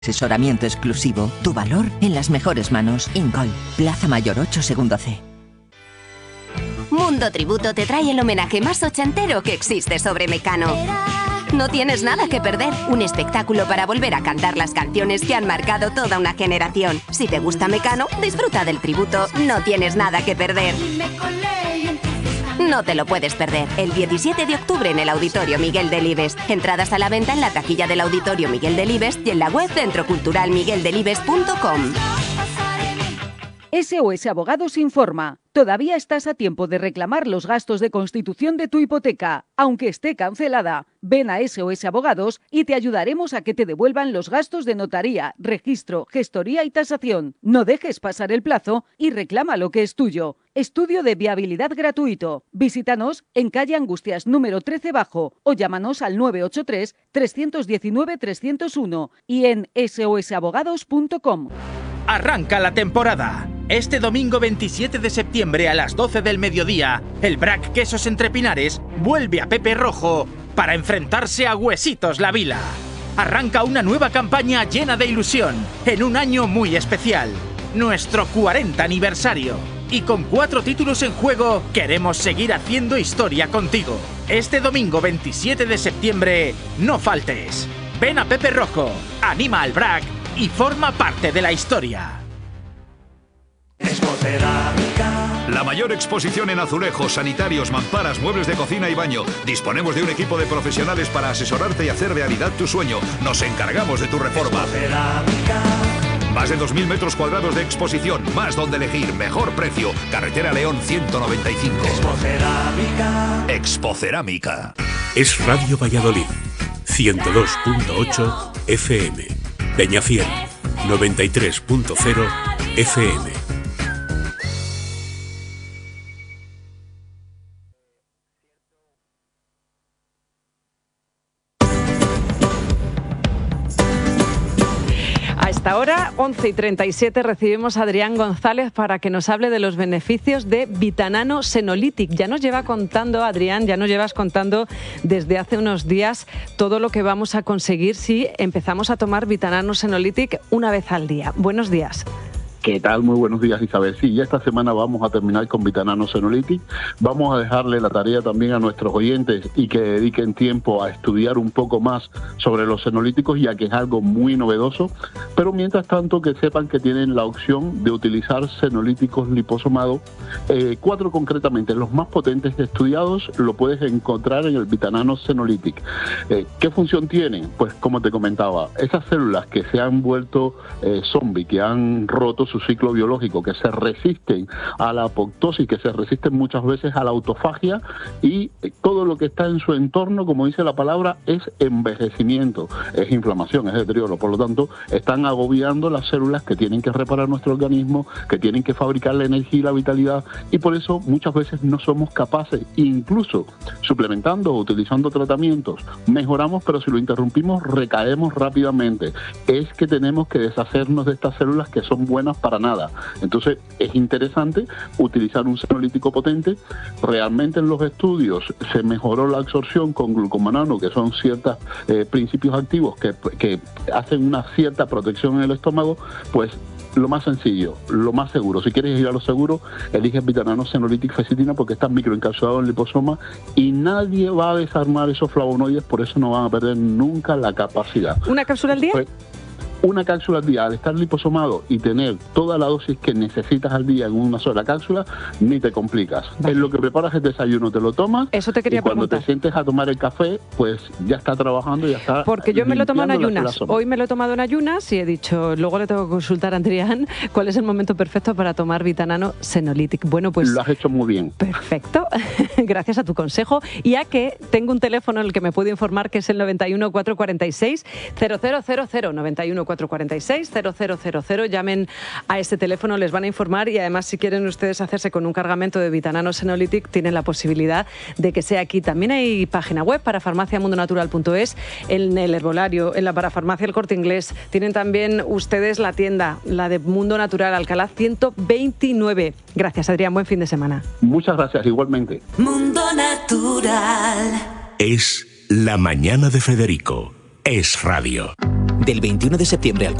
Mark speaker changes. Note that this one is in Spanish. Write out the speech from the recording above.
Speaker 1: Asesoramiento exclusivo. Tu valor en las mejores manos. Incol. Plaza Mayor 8, segundo C.
Speaker 2: Mundo Tributo te trae el homenaje más ochentero que existe sobre Mecano. No tienes nada que perder. Un espectáculo para volver a cantar las canciones que han marcado toda una generación. Si te gusta Mecano, disfruta del tributo. No tienes nada que perder. No te lo puedes perder. El 17 de octubre en el Auditorio Miguel Delibes. Entradas a la venta en la taquilla del Auditorio Miguel Delibes y en la web centroculturalmigueldelibes.com.
Speaker 3: SOS Abogados informa. Todavía estás a tiempo de reclamar los gastos de constitución de tu hipoteca, aunque esté cancelada. Ven a SOS Abogados y te ayudaremos a que te devuelvan los gastos de notaría, registro, gestoría y tasación. No dejes pasar el plazo y reclama lo que es tuyo. Estudio de viabilidad gratuito. Visítanos en calle Angustias número 13 Bajo o llámanos al 983 319 301 y en sosabogados.com.
Speaker 4: Arranca la temporada. Este domingo 27 de septiembre a las 12 del mediodía, el Brac Quesos Entre Pinares vuelve a Pepe Rojo para enfrentarse a Huesitos La Vila. Arranca una nueva campaña llena de ilusión en un año muy especial, nuestro 40 aniversario. Y con 4 títulos en juego, queremos seguir haciendo historia contigo. Este domingo 27 de septiembre, no faltes. Ven a Pepe Rojo, anima al Brac y forma parte de la historia.
Speaker 5: Expocerámica. La mayor exposición en azulejos, sanitarios, mamparas, muebles de cocina y baño. Disponemos de un equipo de profesionales para asesorarte y hacer realidad tu sueño. Nos encargamos de tu reforma. Más de 2.000 metros cuadrados de exposición, más donde elegir, mejor precio. Carretera León 195. Expocerámica. Expocerámica.
Speaker 6: Es Radio Valladolid, 102.8 FM. Peñafiel, 93.0 FM.
Speaker 7: Hasta ahora, 11:37, recibimos a Adrián González para que nos hable de los beneficios de Vitanano Senolytic. Ya nos lleva contando, Adrián, ya nos llevas contando desde hace unos días todo lo que vamos a conseguir si empezamos a tomar Vitanano Senolytic una vez al día. Buenos días.
Speaker 8: ¿Qué tal? Muy buenos días, Isabel. Sí, ya esta semana vamos a terminar con Vitanano Senolytic. Vamos a dejarle la tarea también a nuestros oyentes y que dediquen tiempo a estudiar un poco más sobre los senolíticos, ya que es algo muy novedoso. Pero mientras tanto, que sepan que tienen la opción de utilizar senolíticos liposomados. 4 concretamente, los más potentes estudiados, lo puedes encontrar en el Vitanano Senolytic. ¿Qué función tienen? Pues como te comentaba, esas células que se han vuelto zombie, que han roto su ciclo biológico, que se resisten a la apoptosis, que se resisten muchas veces a la autofagia, y todo lo que está en su entorno, como dice la palabra, es envejecimiento, es inflamación, es deterioro. Por lo tanto, están agobiando las células que tienen que reparar nuestro organismo, que tienen que fabricar la energía y la vitalidad, y por eso muchas veces no somos capaces, incluso suplementando o utilizando tratamientos, mejoramos, pero si lo interrumpimos recaemos rápidamente. Es que tenemos que deshacernos de estas células que son buenas para nada. Entonces es interesante utilizar un senolítico potente. Realmente en los estudios se mejoró la absorción con glucomanano, que son ciertos principios activos que hacen una cierta protección en el estómago. Pues lo más sencillo, lo más seguro, si quieres ir a lo seguro, elige Vitanano Senolytic Fecitina, porque está microencapsulado en liposoma y nadie va a desarmar esos flavonoides, por eso no van a perder nunca la capacidad.
Speaker 7: ¿Una cápsula al día?
Speaker 8: Una cápsula al día, al estar liposomado y tener toda la dosis que necesitas al día en una sola cápsula, ni te complicas. Vale. En lo que preparas el desayuno te lo tomas.
Speaker 7: Eso te quería
Speaker 8: preguntar.
Speaker 7: Cuando
Speaker 8: te sientes a tomar el café, pues ya está trabajando, ya está.
Speaker 7: Porque yo me lo tomo en ayunas. Hoy me lo he tomado en ayunas y he dicho, luego le tengo que consultar a Adrián cuál es el momento perfecto para tomar Vitanano Senolytic. Bueno, pues
Speaker 8: lo has hecho muy bien.
Speaker 7: Perfecto. Gracias a tu consejo. Y a que tengo un teléfono en el que me puedo informar, que es el 91 446 0000, 91 446 0000. Llamen a este teléfono, les van a informar, y además si quieren ustedes hacerse con un cargamento de Vitanano Senolytic, tienen la posibilidad de que sea aquí. También hay página web para farmaciamundonatural.es, en el herbolario, en la parafarmacia El Corte Inglés. Tienen también ustedes la tienda, la de Mundo Natural, Alcalá 129. Gracias, Adrián, buen fin de semana.
Speaker 8: Muchas gracias, igualmente.
Speaker 9: Mundo Natural.
Speaker 6: Es la mañana de Federico. Es radio.
Speaker 9: Del 21 de septiembre al